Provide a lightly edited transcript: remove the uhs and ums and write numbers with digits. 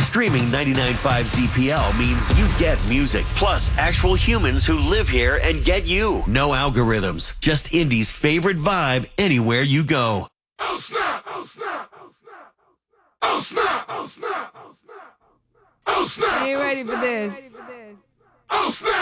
Streaming 99.5 ZPL means you get music, plus actual humans who live here and get you. No algorithms, just Indy's favorite vibe anywhere you go. Oh snap! Oh snap! Oh snap! Oh snap! Oh snap! Oh snap! Oh snap! Are you ready for this? Oh snap!